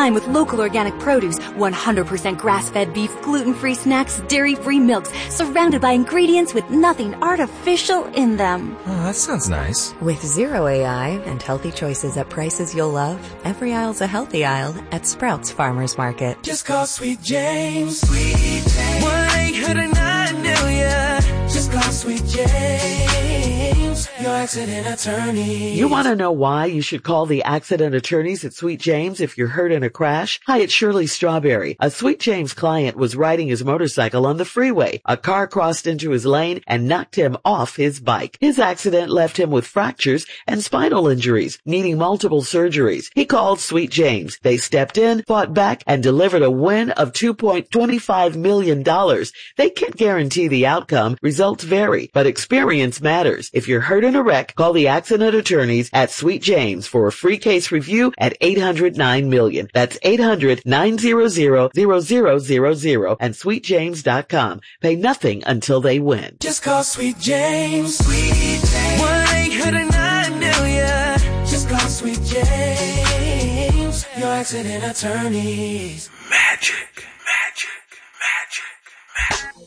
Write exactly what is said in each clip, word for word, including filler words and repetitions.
time with local organic produce, one hundred percent grass-fed beef, gluten-free snacks, dairy-free milks, surrounded by ingredients with nothing artificial in them. Oh, that sounds nice. With zero A I and healthy choices at prices you'll love, every aisle's a healthy aisle at Sprouts Farmers Market. Just call Sweet James. Sweet James. one eight hundred nine million. Just call Sweet James, your accident attorney. You want to know why you should call the accident attorneys at Sweet James if you're hurt in a crash? Hi, it's Shirley Strawberry. A Sweet James client was riding his motorcycle on the freeway. A car crossed into his lane and knocked him off his bike. His accident left him with fractures and spinal injuries, needing multiple surgeries. He called Sweet James. They stepped in, fought back, and delivered a win of two point two five million dollars. They can't guarantee the outcome. Results vary, but experience matters. If you're hurt in a wreck, call the accident attorneys at Sweet James for a free case review at eight hundred nine million. That's eight hundred nine hundred zero zero zero zero and sweet james dot com. Pay nothing until they win. Just call Sweet James. Sweet James. one eight hundred nine million. Just call Sweet James, your accident attorneys. Magic, magic, magic, magic.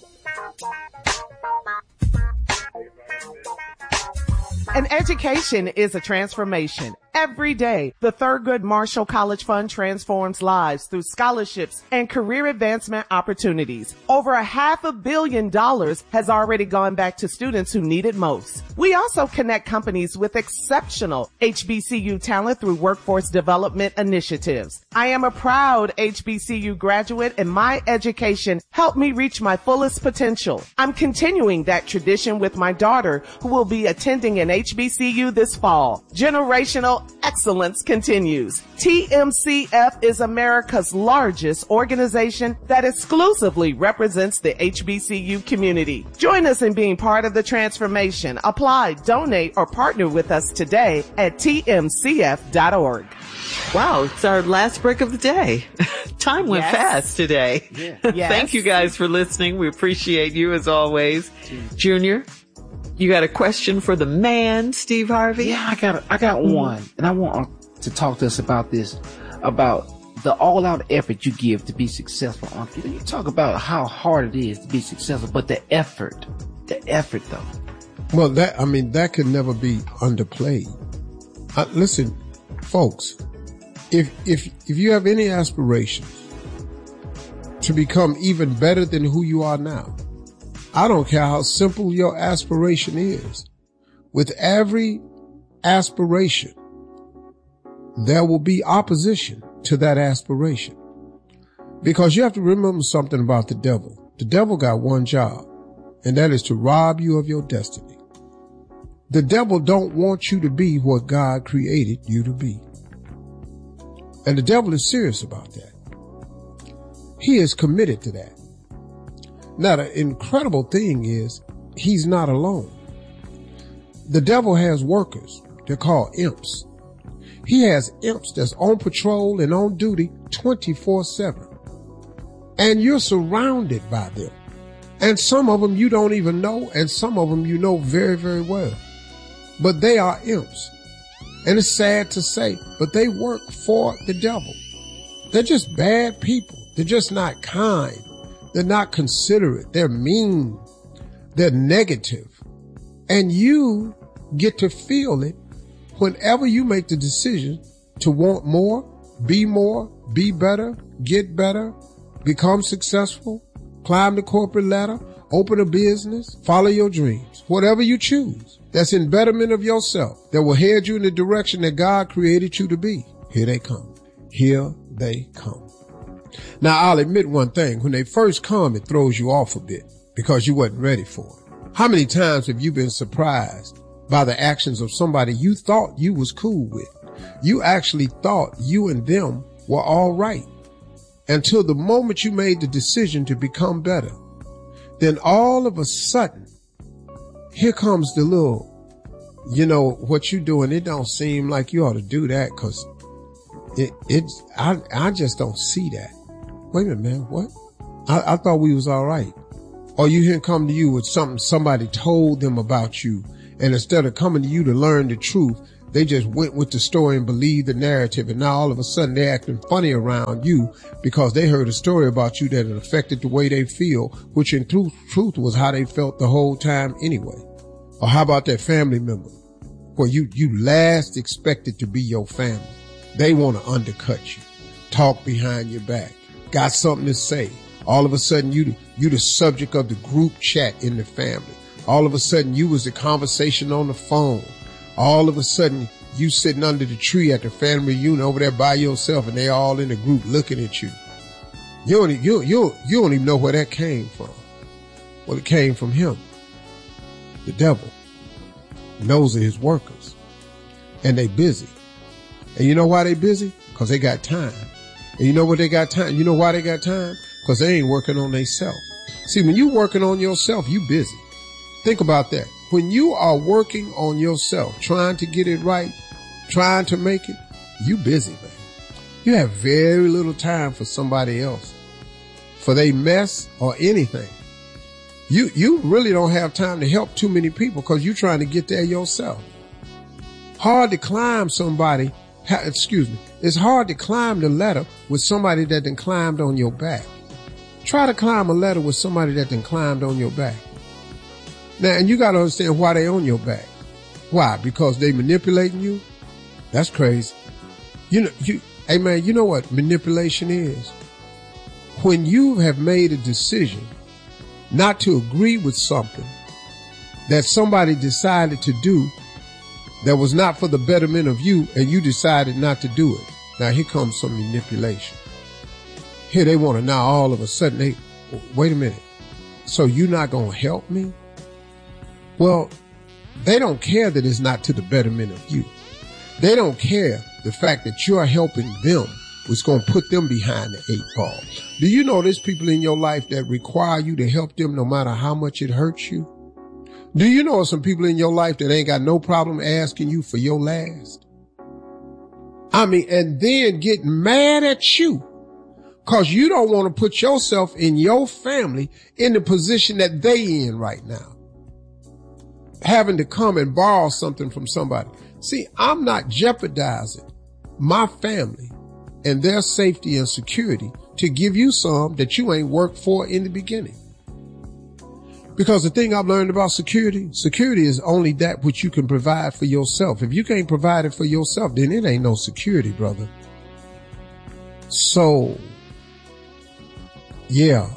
An education is a transformation. Every day, the Thurgood Marshall College Fund transforms lives through scholarships and career advancement opportunities. Over a half a billion dollars has already gone back to students who need it most. We also connect companies with exceptional H B C U talent through workforce development initiatives. I am a proud H B C U graduate, and my education helped me reach my fullest potential. I'm continuing that tradition with my daughter, who will be attending an H B C U this fall. Generational excellence continues. T M C F is America's largest organization that exclusively represents the H B C U community. Join us in being part of the transformation. Apply, donate, or partner with us today at T M C F dot org. Wow, it's our last break of the day. Time went Yes. fast today. Yeah. Yes. Thank you guys for listening. We appreciate you as always. Junior, you got a question for the man, Steve Harvey? Yeah, I got, I got one, and I want to talk to us about this, about the all-out effort you give to be successful. Uncle, you talk about how hard it is to be successful, but the effort, the effort, though. Well, that I mean, that could never be underplayed. Uh, listen, folks, if if if you have any aspirations to become even better than who you are now, I don't care how simple your aspiration is. With every aspiration, there will be opposition to that aspiration. Because you have to remember something about the devil. The devil got one job, and that is to rob you of your destiny. The devil don't want you to be what God created you to be. And the devil is serious about that. He is committed to that. Now, the incredible thing is he's not alone. The devil has workers. They're called imps. He has imps that's on patrol and on duty twenty-four seven. And you're surrounded by them. And some of them you don't even know, and some of them you know very, very well. But they are imps. And it's sad to say, but they work for the devil. They're just bad people. They're just not kind. They're not considerate. They're mean. They're negative. And you get to feel it whenever you make the decision to want more, be more, be better, get better, become successful, climb the corporate ladder, open a business, follow your dreams, whatever you choose. That's in betterment of yourself, that will head you in the direction that God created you to be. Here they come. Here they come. Now, I'll admit one thing. When they first come, it throws you off a bit because you wasn't ready for it. How many times have you been surprised by the actions of somebody you thought you was cool with? You actually thought you and them were all right until the moment you made the decision to become better. Then all of a sudden, here comes the little, you know, what you doing, it don't seem like you ought to do that because it, it's, I, I just don't see that. Wait a minute, man, what? I, I thought we was all right. Or you hear come to you with something somebody told them about you, and instead of coming to you to learn the truth, They just went with the story and believed the narrative. And now all of a sudden they're acting funny around you because they heard a story about you that had affected the way they feel, which in truth, truth was how they felt the whole time anyway. Or how about that family member where you, you last expected to be your family? They want to undercut you, talk behind your back, got something to say. All of a sudden you, you the subject of the group chat in the family. All of a sudden you was the conversation on the phone. All of a sudden you sitting under the tree at the family reunion over there by yourself and they all in the group looking at you. You don't, you, you, you don't even know where that came from. Well, it came from him. The devil. Those are his workers. And they busy. And you know why they busy? Because they got time. And you know what they got time? You know why they got time? Because they ain't working on themselves. See, when you working on yourself, you busy. Think about that. When you are working on yourself, trying to get it right, trying to make it, you busy, man. You have very little time for somebody else, for they mess or anything. You, you really don't have time to help too many people because you're trying to get there yourself. Hard to climb somebody, excuse me, it's hard to climb the ladder with somebody that done climbed on your back. Try to climb a ladder with somebody that done climbed on your back. Now, and you got to understand why they on your back. Why? Because they manipulating you? That's crazy. You know, you, hey man, you know what manipulation is? When you have made a decision not to agree with something that somebody decided to do that was not for the betterment of you and you decided not to do it. Now here comes some manipulation. Here they want to now all of a sudden they, wait a minute. So you're not going to help me? Well, they don't care that it's not to the betterment of you. They don't care the fact that you're helping them was going to put them behind the eight ball. Do you know there's people in your life that require you to help them no matter how much it hurts you? Do you know some people in your life that ain't got no problem asking you for your last? I mean, and then get mad at you because you don't want to put yourself in your family in the position that they in right now. Having to come and borrow something from somebody. See, I'm not jeopardizing my family and their safety and security to give you some that you ain't worked for in the beginning. Because the thing I've learned about security, security is only that which you can provide for yourself. If you can't provide it for yourself, then it ain't no security, brother. So, yeah.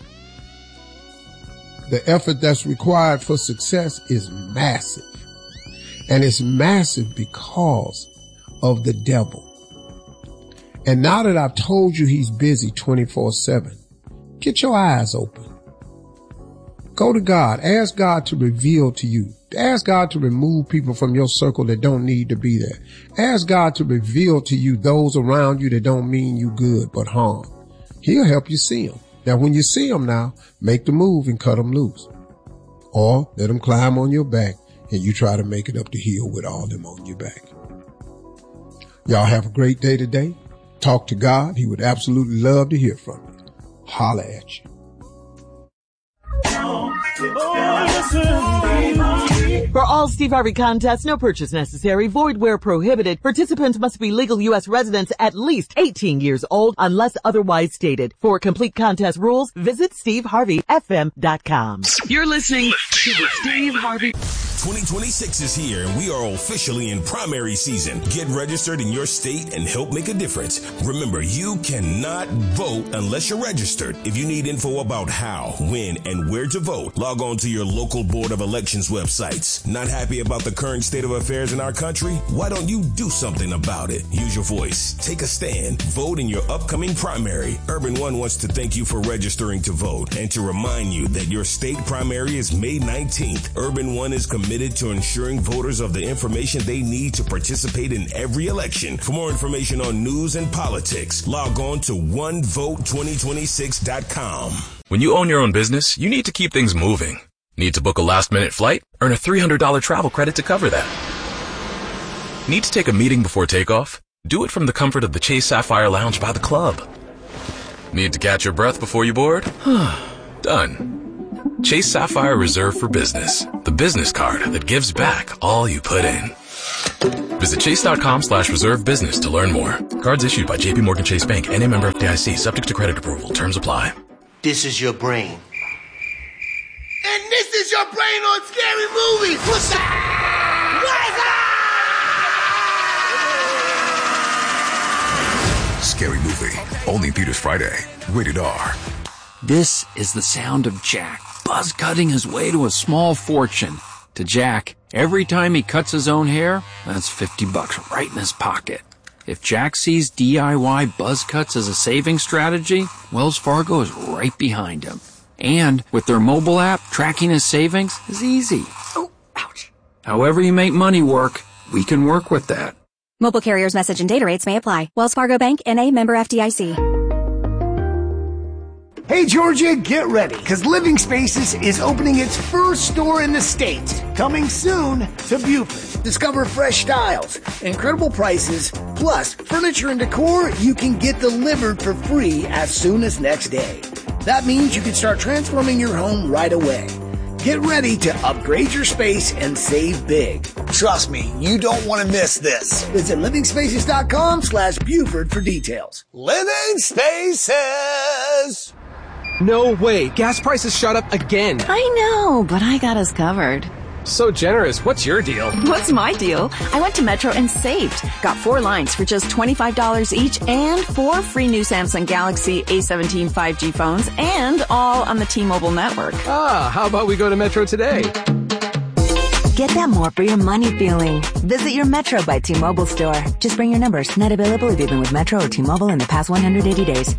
The effort that's required for success is massive. And it's massive because of the devil. And now that I've told you he's busy twenty-four seven, get your eyes open. Go to God. Ask God to reveal to you. Ask God to remove people from your circle that don't need to be there. Ask God to reveal to you those around you that don't mean you good but harm. He'll help you see them. Now, when you see them now, make the move and cut them loose. Or let them climb on your back and you try to make it up the hill with all them on your back. Y'all have a great day today. Talk to God. He would absolutely love to hear from you. Holla at you. For all Steve Harvey contests, no purchase necessary, void where prohibited. Participants must be legal U S residents at least eighteen years old unless otherwise stated. For complete contest rules, visit steve harvey f m dot com. You're listening to the Steve Harvey. twenty twenty-six is here and we are officially in primary season. Get registered in your state and help make a difference. Remember, you cannot vote unless you're registered. If you need info about how, when, and where to vote, log on to your local Board of Elections websites. Not happy about the current state of affairs in our country? Why don't you do something about it? Use your voice. Take a stand. Vote in your upcoming primary. Urban One wants to thank you for registering to vote and to remind you that your state primary is May nineteenth. Urban One is committed to ensuring voters of the information they need to participate in every election. For more information on news and politics, log on to one vote twenty twenty-six dot com. When you own your own business, you need to keep things moving. Need to book a last-minute flight? Earn a three hundred dollars travel credit to cover that. Need to take a meeting before takeoff? Do it from the comfort of the Chase Sapphire Lounge by the club. Need to catch your breath before you board? Done. Chase Sapphire Reserve for Business, the business card that gives back all you put in. Visit chase.com slash reserve business to learn more. Cards issued by J P Morgan Chase Bank and a member F D I C, subject to credit approval. Terms apply. This is your brain. And this is your brain on Scary Movies. What's up? What's up? Scary Movie. Only Peter's Friday. Rated R. This is the sound of Jack buzz cutting his way to a small fortune. To Jack, every time he cuts his own hair, that's fifty bucks right in his pocket. If Jack sees D I Y buzz cuts as a saving strategy, Wells Fargo is right behind him. And with their mobile app, tracking his savings is easy. Oh, ouch. However you make money work, we can work with that. Mobile carriers' message and data rates may apply. Wells Fargo Bank, N A, member F D I C. Hey Georgia, get ready, because Living Spaces is opening its first store in the state. Coming soon to Buford. Discover fresh styles, incredible prices, plus furniture and decor you can get delivered for free as soon as next day. That means you can start transforming your home right away. Get ready to upgrade your space and save big. Trust me, you don't want to miss this. Visit living spaces dot com slash Buford for details. Living Spaces! No way. Gas prices shot up again. I know, but I got us covered. So generous. What's your deal? What's my deal? I went to Metro and saved. Got four lines for just twenty-five dollars each and four free new Samsung Galaxy A seventeen five G phones and all on the T-Mobile network. Ah, how about we go to Metro today? Get that more for your money feeling. Visit your Metro by T-Mobile store. Just bring your numbers. Net available if you've been with Metro or T-Mobile in the past one hundred eighty days.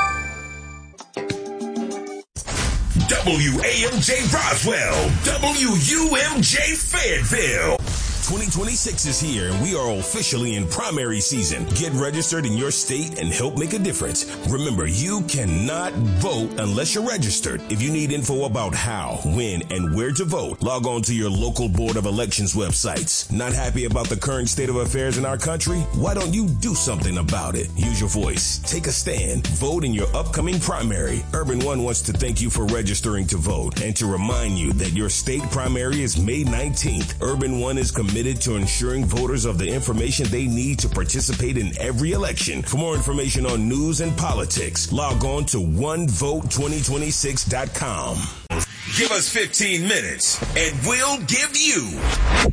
W A M J Roswell, W U M J Fayetteville. twenty twenty-six is here and we are officially in primary season. Get registered in your state and help make a difference. Remember, you cannot vote unless you're registered. If you need info about how, when, and where to vote, log on to your local Board of Elections websites. Not happy about the current state of affairs in our country? Why don't you do something about it? Use your voice. Take a stand. Vote in your upcoming primary. Urban One wants to thank you for registering to vote and to remind you that your state primary is May nineteenth. Urban One is committed to ensuring voters of the information they need to participate in every election. For more information on news and politics, log on to one vote twenty twenty-six dot com. Give us fifteen minutes and we'll give you